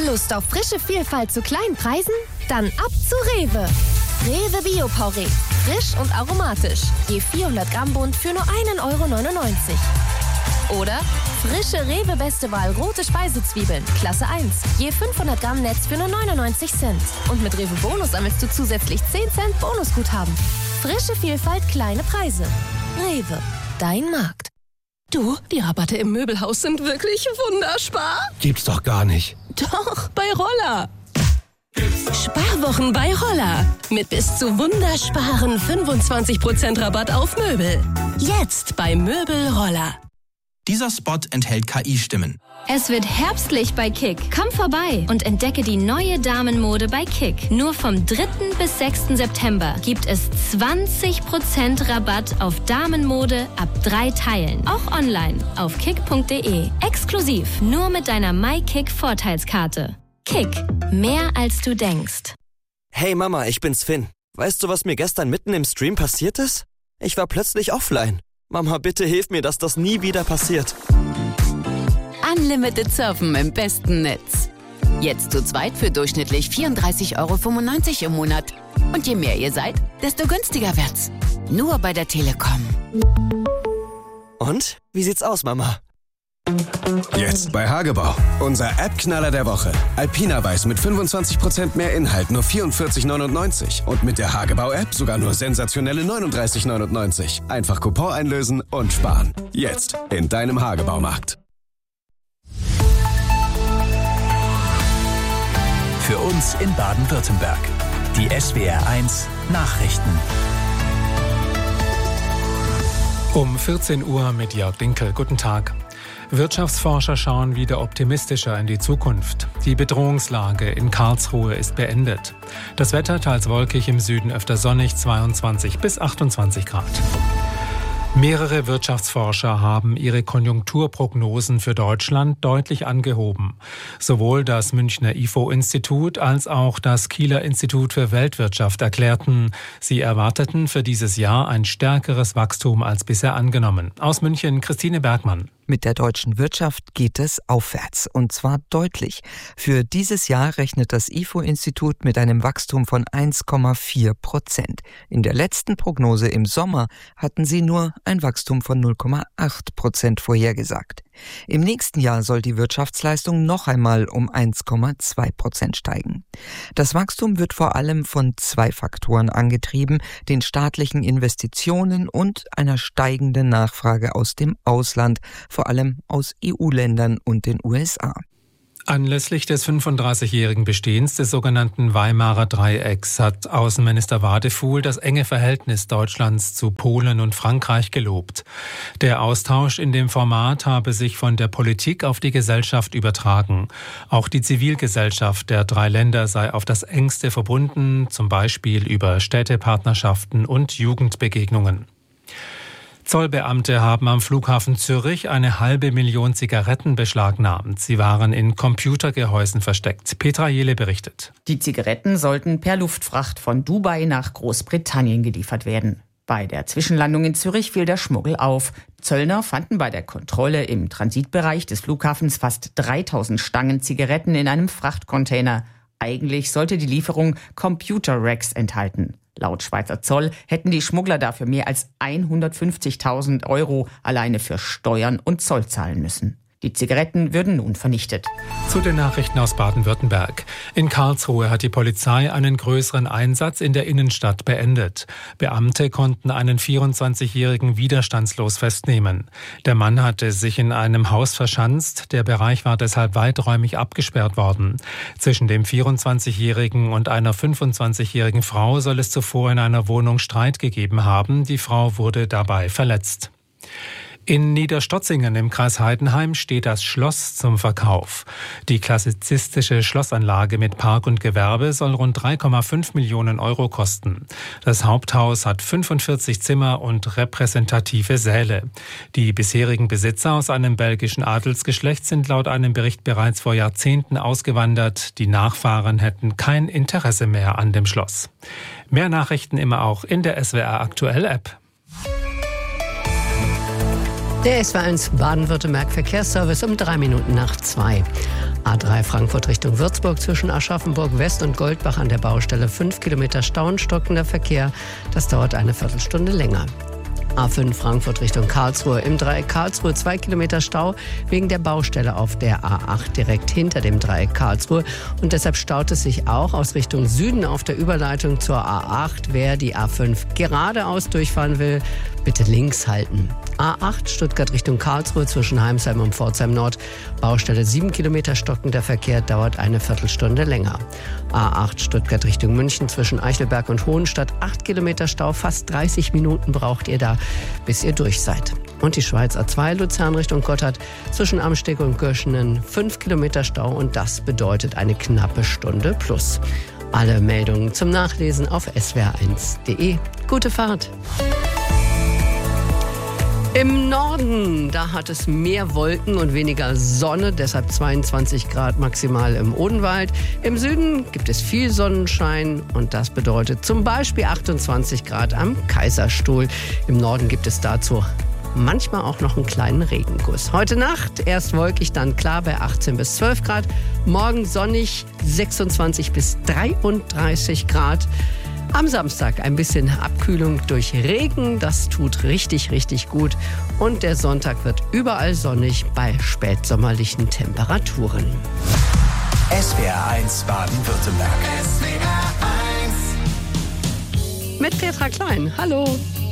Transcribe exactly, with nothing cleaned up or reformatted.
Lust auf frische Vielfalt zu kleinen Preisen? Dann ab zu Rewe. Rewe Bio-Porree. Frisch und aromatisch. Je vierhundert Gramm Bund für nur einen Euro neunundneunzig. Oder frische Rewe Beste Wahl rote Speisezwiebeln, Klasse eins. Je fünfhundert Gramm Netz für nur neunundneunzig Cent. Und mit Rewe Bonus sammelst du zusätzlich zehn Cent Bonusguthaben. Frische Vielfalt, kleine Preise. Rewe, dein Markt. Du, die Rabatte im Möbelhaus sind wirklich wunderspar. Gibt's doch gar nicht. Doch, bei Roller. Sparwochen bei Roller. Mit bis zu wundersparen fünfundzwanzig Prozent Rabatt auf Möbel. Jetzt bei Möbel Roller. Dieser Spot enthält K I-Stimmen. Es wird herbstlich bei Kick. Komm vorbei und entdecke die neue Damenmode bei Kick. Nur vom dritten bis sechsten September gibt es zwanzig Prozent Rabatt auf Damenmode ab drei Teilen. Auch online auf kick punkt de. Exklusiv nur mit deiner MyKick-Vorteilskarte. Kick. Mehr als du denkst. Hey Mama, ich bin's Finn. Weißt du, was mir gestern mitten im Stream passiert ist? Ich war plötzlich offline. Mama, bitte hilf mir, dass das nie wieder passiert. Unlimited Surfen im besten Netz. Jetzt zu zweit für durchschnittlich vierunddreißig Euro fünfundneunzig im Monat. Und je mehr ihr seid, desto günstiger wird's. Nur bei der Telekom. Und? Wie sieht's aus, Mama? Jetzt bei Hagebau. Unser App-Knaller der Woche. Alpina Weiß mit fünfundzwanzig Prozent mehr Inhalt, nur vierundvierzig neunundneunzig. Und mit der Hagebau-App sogar nur sensationelle neununddreißig neunundneunzig. Einfach Coupon einlösen und sparen. Jetzt in deinem Hagebaumarkt. Für uns in Baden-Württemberg. Die S W R eins Nachrichten. Um vierzehn Uhr mit Jörg Dinkel. Guten Tag. Wirtschaftsforscher schauen wieder optimistischer in die Zukunft. Die Bedrohungslage in Karlsruhe ist beendet. Das Wetter teils wolkig, im Süden öfter sonnig, zweiundzwanzig bis achtundzwanzig Grad. Mehrere Wirtschaftsforscher haben ihre Konjunkturprognosen für Deutschland deutlich angehoben. Sowohl das Münchner I F O-Institut als auch das Kieler Institut für Weltwirtschaft erklärten, sie erwarteten für dieses Jahr ein stärkeres Wachstum als bisher angenommen. Aus München Christine Bergmann. Mit der deutschen Wirtschaft geht es aufwärts, und zwar deutlich. Für dieses Jahr rechnet das I F O-Institut mit einem Wachstum von eins Komma vier Prozent. In der letzten Prognose im Sommer hatten sie nur ein Wachstum von null Komma acht Prozent vorhergesagt. Im nächsten Jahr soll die Wirtschaftsleistung noch einmal um eins Komma zwei Prozent steigen. Das Wachstum wird vor allem von zwei Faktoren angetrieben, den staatlichen Investitionen und einer steigenden Nachfrage aus dem Ausland, vor allem aus E U-Ländern und den U S A. Anlässlich des fünfunddreißigjährigen Bestehens des sogenannten Weimarer Dreiecks hat Außenminister Wadefuhl das enge Verhältnis Deutschlands zu Polen und Frankreich gelobt. Der Austausch in dem Format habe sich von der Politik auf die Gesellschaft übertragen. Auch die Zivilgesellschaft der drei Länder sei auf das Engste verbunden, zum Beispiel über Städtepartnerschaften und Jugendbegegnungen. Zollbeamte haben am Flughafen Zürich eine halbe Million Zigaretten beschlagnahmt. Sie waren in Computergehäusen versteckt. Petra Jele berichtet. Die Zigaretten sollten per Luftfracht von Dubai nach Großbritannien geliefert werden. Bei der Zwischenlandung in Zürich fiel der Schmuggel auf. Zöllner fanden bei der Kontrolle im Transitbereich des Flughafens fast dreitausend Stangen Zigaretten in einem Frachtcontainer. Eigentlich sollte die Lieferung Computer-Racks enthalten. Laut Schweizer Zoll hätten die Schmuggler dafür mehr als hundertfünfzigtausend Euro alleine für Steuern und Zoll zahlen müssen. Die Zigaretten würden nun vernichtet. Zu den Nachrichten aus Baden-Württemberg. In Karlsruhe hat die Polizei einen größeren Einsatz in der Innenstadt beendet. Beamte konnten einen vierundzwanzigjährigen widerstandslos festnehmen. Der Mann hatte sich in einem Haus verschanzt. Der Bereich war deshalb weiträumig abgesperrt worden. Zwischen dem vierundzwanzigjährigen und einer fünfundzwanzigjährigen Frau soll es zuvor in einer Wohnung Streit gegeben haben. Die Frau wurde dabei verletzt. In Niederstotzingen im Kreis Heidenheim steht das Schloss zum Verkauf. Die klassizistische Schlossanlage mit Park und Gewerbe soll rund drei Komma fünf Millionen Euro kosten. Das Haupthaus hat fünfundvierzig Zimmer und repräsentative Säle. Die bisherigen Besitzer aus einem belgischen Adelsgeschlecht sind laut einem Bericht bereits vor Jahrzehnten ausgewandert. Die Nachfahren hätten kein Interesse mehr an dem Schloss. Mehr Nachrichten immer auch in der S W R Aktuell App. Der S W R eins Baden-Württemberg Verkehrsservice um drei Minuten nach zwei. A drei Frankfurt Richtung Würzburg zwischen Aschaffenburg West und Goldbach an der Baustelle fünf Kilometer Stau und stockender Verkehr. Das dauert eine Viertelstunde länger. A fünf Frankfurt Richtung Karlsruhe. Im Dreieck Karlsruhe zwei Kilometer Stau wegen der Baustelle auf der A acht direkt hinter dem Dreieck Karlsruhe. Und deshalb staut es sich auch aus Richtung Süden auf der Überleitung zur A acht. Wer die A fünf geradeaus durchfahren will, bitte links halten. A acht Stuttgart Richtung Karlsruhe zwischen Heimsheim und Pforzheim Nord. Baustelle sieben Kilometer stockender Verkehr, dauert eine Viertelstunde länger. A acht Stuttgart Richtung München zwischen Eichelberg und Hohenstadt. acht Kilometer Stau, fast dreißig Minuten braucht ihr da, bis ihr durch seid. Und die Schweiz A zwei Luzern Richtung Gotthard zwischen Amsteg und Göschenen. fünf Kilometer Stau und das bedeutet eine knappe Stunde plus. Alle Meldungen zum Nachlesen auf s w r eins punkt de. Gute Fahrt! Im Norden, da hat es mehr Wolken und weniger Sonne, deshalb zweiundzwanzig Grad maximal im Odenwald. Im Süden gibt es viel Sonnenschein und das bedeutet zum Beispiel achtundzwanzig Grad am Kaiserstuhl. Im Norden gibt es dazu manchmal auch noch einen kleinen Regenguss. Heute Nacht erst wolkig, dann klar bei achtzehn bis zwölf Grad. Morgen sonnig, sechsundzwanzig bis dreiunddreißig Grad. Am Samstag ein bisschen Abkühlung durch Regen, das tut richtig, richtig gut. Und der Sonntag wird überall sonnig bei spätsommerlichen Temperaturen. S W R eins Baden-Württemberg. Mit Petra Klein, hallo.